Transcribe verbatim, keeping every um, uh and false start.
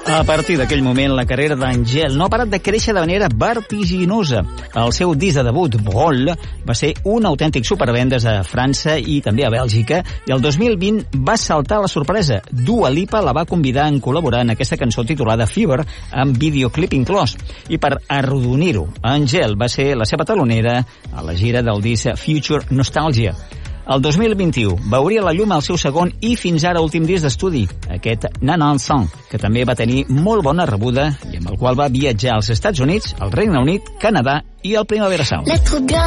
A partir d'aquell moment, la carrera d'Angèle no ha parat de créixer de manera vertiginosa. El seu disc de debut, Brol, va ser un autèntic supervendes a França i també a Bèlgica, i el dos mil vint va saltar la sorpresa. Dua Lipa la va convidar a col·laborar en aquesta cançó titulada Fever, amb videoclip inclòs. I per arrodonir-ho, Angèle va ser la seva talonera a la gira del disc Future Nostalgia. El dos mil vint-i-u veuria la llum al seu segon i fins ara últim disc d'estudi, aquest Nanan Song, que també va tenir molt bona rebuda i amb el qual va viatjar als Estats Units, al Regne Unit, Canadà i el Primavera Sound.